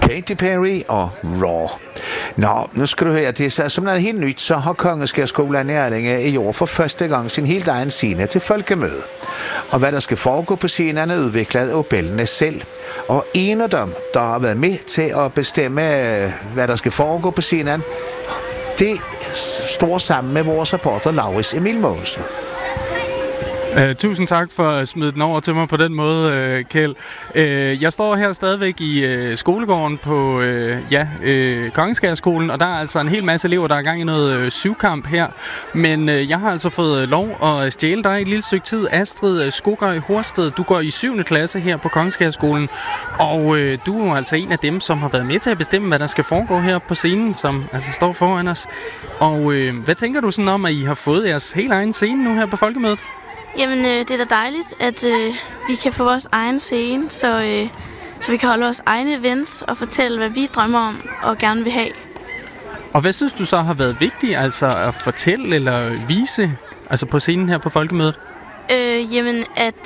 Katy Perry og Raw. Nå, nu skal du høre, det er så som noget helt nyt, så har Kongeskærskolen i Erlinge i år for første gang sin helt egen scene til folkemøde. Og hvad der skal foregå på scenen er udviklet af bellene selv. Og en af dem, der har været med til at bestemme, hvad der skal foregå på scenen, det står sammen med vores reporter Laurits Emil Mogensen. Tusind tak for at smide den over til mig på den måde, Kjeld. Jeg står her stadigvæk i skolegården på Kongeskærskolen, og der er altså en hel masse elever, der er i gang i noget syvkamp her. Men jeg har altså fået lov at stjæle dig et lille stykke tid. Astrid Skogøj Horsted, du går i 7. klasse her på Kongeskærskolen, og du er altså en af dem, som har været med til at bestemme, hvad der skal foregå her på scenen, som altså står foran os. Og hvad tænker du sådan om, at I har fået jeres helt egen scene nu her på folkemødet? Jamen, det er da dejligt, at vi kan få vores egen scene, så vi kan holde vores egne events og fortælle, hvad vi drømmer om og gerne vil have. Og hvad synes du så har været vigtigt, altså at fortælle eller vise altså på scenen her på folkemødet? Jamen,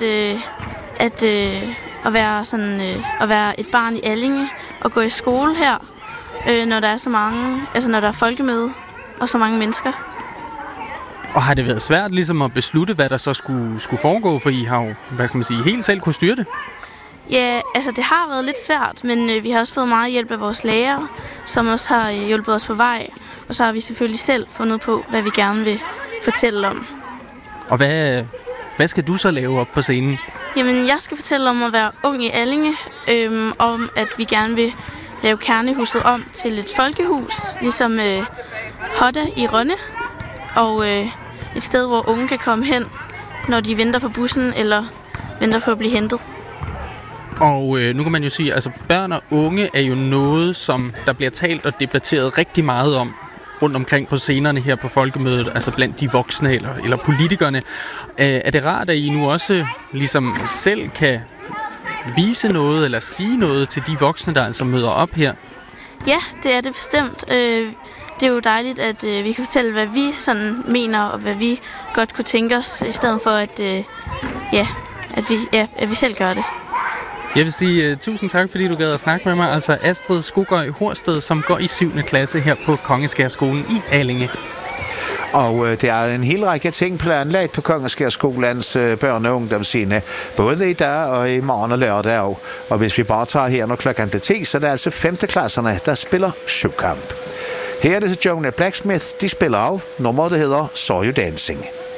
at være sådan, at være et barn i Allinge og gå i skole her, når der er så mange, altså når der er folkemøde og så mange mennesker. Og har det været svært ligesom at beslutte, hvad der så skulle foregå, for I har jo, hvad skal man sige, helt selv kunne styre det? Ja, altså det har været lidt svært, men vi har også fået meget hjælp af vores lærere, som også har hjulpet os på vej. Og så har vi selvfølgelig selv fundet på, hvad vi gerne vil fortælle om. Og hvad skal du så lave op på scenen? Jamen, jeg skal fortælle om at være ung i Allinge, om at vi gerne vil lave Kernehuset om til et folkehus, ligesom Hodda i Rønne, og et sted, hvor unge kan komme hen, når de venter på bussen eller venter på at blive hentet. Og nu kan man jo sige, altså børn og unge er jo noget, som der bliver talt og debatteret rigtig meget om rundt omkring på scenerne her på folkemødet, altså blandt de voksne eller politikerne. Er det rart, at I nu også ligesom selv kan vise noget eller sige noget til de voksne, der altså møder op her? Ja, det er det bestemt. Det er jo dejligt, at vi kan fortælle, hvad vi sådan mener, og hvad vi godt kunne tænke os, i stedet for, at vi selv gør det. Jeg vil sige tusind tak, fordi du gad at snakke med mig. Altså Astrid Skogøj Horsted, som går i 7. klasse her på Kongeskærskolen i Allinge. Og der er en hel række ting planlagt på Kongeskærskolens børne- og ungdomsscene, både i dag og i morgen og lørdag. Og hvis vi bare tager her, når klokken bliver 10, så er det altså 5. klasserne, der spiller syvkamp. Her er det så Jonah Blacksmith, de spiller af. Nummeret, der hedder So You Dancing.